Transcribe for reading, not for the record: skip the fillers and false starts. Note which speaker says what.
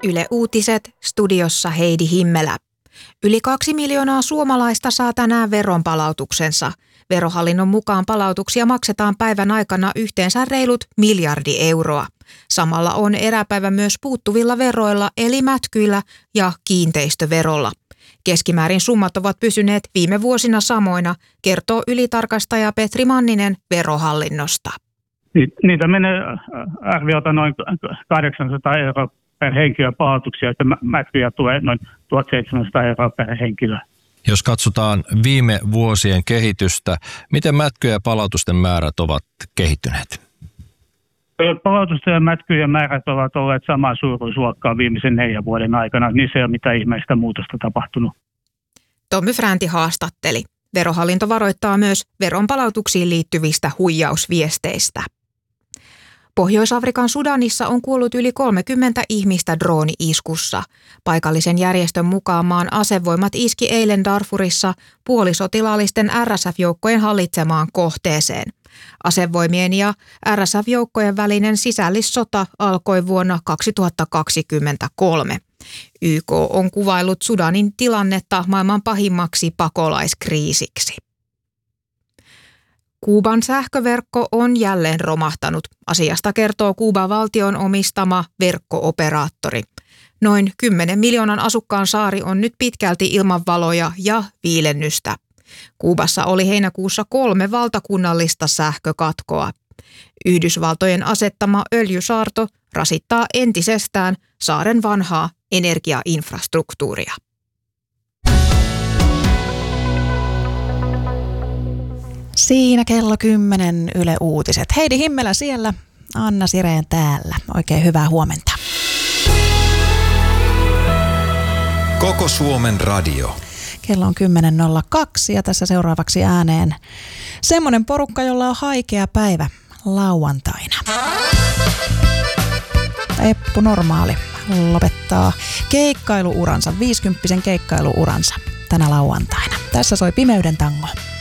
Speaker 1: Yle Uutiset, studiossa Heidi Himmelä. Yli 2 miljoonaa suomalaista saa tänään veronpalautuksensa. Verohallinnon mukaan palautuksia maksetaan päivän aikana yhteensä reilut 1 miljardi euroa. Samalla on eräpäivä myös puuttuvilla veroilla eli mätkyillä ja kiinteistöverolla. Keskimäärin summat ovat pysyneet viime vuosina samoina, kertoo ylitarkastaja Petri Manninen Verohallinnosta.
Speaker 2: Niitä menee arviolta noin 800 euroa per henkilö palautuksia, että mätkyjä tulee noin 1700 euroa per henkilö.
Speaker 3: Jos katsotaan viime vuosien kehitystä, miten mätkyjen ja palautusten määrät ovat kehittyneet?
Speaker 2: Palautusten ja mätkyjen määrät ovat olleet samaa suuruusluokkaa viimeisen 4 vuoden aikana. Niissä ei ole mitään ihmeellistä muutosta tapahtunut.
Speaker 1: Tommy Fränti haastatteli. Verohallinto varoittaa myös veronpalautuksiin liittyvistä huijausviesteistä. Pohjois-Afrikan Sudanissa on kuollut yli 30 ihmistä drooni-iskussa. Paikallisen järjestön mukaan maan asevoimat iski eilen Darfurissa puolisotilaallisten RSF-joukkojen hallitsemaan kohteeseen. Asevoimien ja RSF-joukkojen välinen sisällissota alkoi vuonna 2023. YK on kuvaillut Sudanin tilannetta maailman pahimmaksi pakolaiskriisiksi. Kuuban sähköverkko on jälleen romahtanut. Asiasta kertoo Kuuban valtion omistama verkko-operaattori. Noin 10 miljoonan asukkaan saari on nyt pitkälti ilman valoja ja viilennystä. Kuubassa oli heinäkuussa 3 valtakunnallista sähkökatkoa. Yhdysvaltojen asettama öljysaarto rasittaa entisestään saaren vanhaa energiainfrastruktuuria.
Speaker 4: Siinä kello 10 Yle Uutiset. Heidi Himmelä siellä, Anna Sireen täällä. Oikein hyvää huomenta.
Speaker 5: Koko Suomen radio.
Speaker 4: Kello on 10.02 ja tässä seuraavaksi ääneen semmoinen porukka, jolla on haikea päivä lauantaina. Eppu Normaali lopettaa keikkailuuransa, 50 keikkailuuransa tänä lauantaina. Tässä soi Pimeyden tango.